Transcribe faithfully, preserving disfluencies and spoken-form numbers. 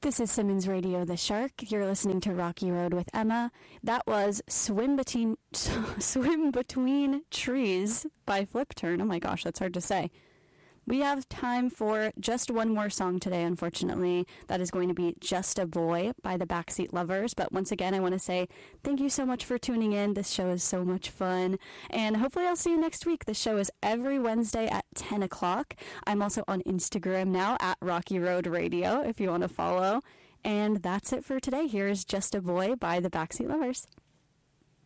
This is Simmons Radio, The Shark. You're listening to Rocky Road with Emma. That was Swim Between Swim Between Trees by Flip Turn. Oh my gosh, that's hard to say. We have time for just one more song today, unfortunately. That is going to be Just a Boy by the Backseat Lovers. But once again, I want to say thank you so much for tuning in. This show is so much fun. And hopefully I'll see you next week. The show is every Wednesday at ten o'clock. I'm also on Instagram now at Rocky Road Radio if you want to follow. And that's it for today. Here's Just a Boy by the Backseat Lovers.